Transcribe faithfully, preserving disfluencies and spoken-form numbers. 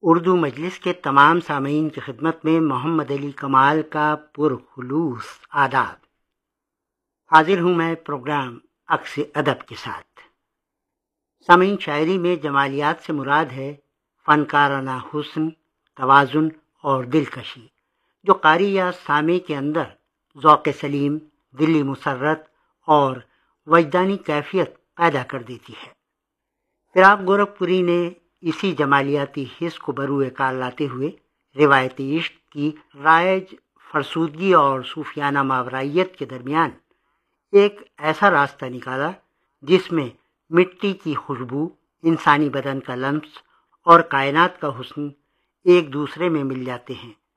उर्दू मजलिस के तमाम सामीन की खिदमत में मोहम्मद अली कमाल का पुरखुलूस आदाब। हाजिर हूँ मैं प्रोग्राम अक्स अदब के साथ। सामीन, शायरी में जमालियात से मुराद है फनकाराना हुस्न, तवाजुन और दिलकशी, जो कारी या सामी के अंदर ज़ौक़ सलीम, दिली मुसर्रत और वजदानी कैफियत पैदा कर देती है। फिराक गोरखपुरी ने इसी जमालियाती हिस्स को बरूए कार लाते हुए रिवायती इश्क की राइज फरसूदगी और सूफियाना मावराइयत के दरमियान एक ऐसा रास्ता निकाला जिसमें मिट्टी की खुशबू, इंसानी बदन का लम्स और कायनात का हुस्न एक दूसरे में मिल जाते हैं